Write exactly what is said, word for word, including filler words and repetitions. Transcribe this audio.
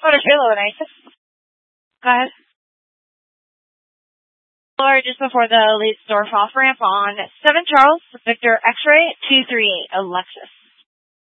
What a Halo nice. Go ahead. Or just before the Leedsdorf off ramp on seven Charles, Victor X-ray two three eight Alexis.